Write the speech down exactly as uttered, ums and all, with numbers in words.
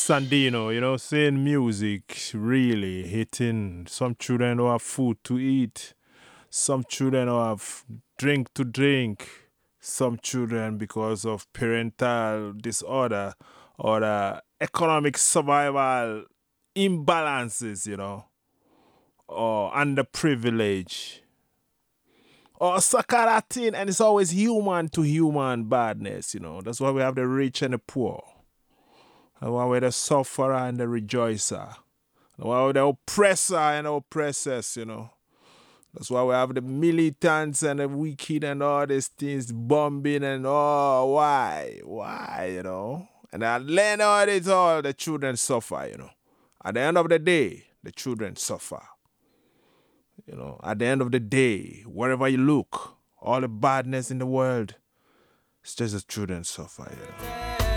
Sandino, you know, saying music really hitting. Some children don't have food to eat. Some children don't have drink to drink. Some children, because of parental disorder or the economic survival imbalances, you know, or underprivilege or sakaratin, and it's always human to human badness, you know. That's why we have the rich and the poor. That's why we're the sufferer and the rejoicer. That's why we're the oppressor and the oppressors, you know. That's why we have the militants and the wicked and all these things bombing and oh, why? Why, you know? And I learn all this, all the children suffer, you know. At the end of the day, the children suffer. You know, at the end of the day, wherever you look, all the badness in the world, it's just the children suffer, you know.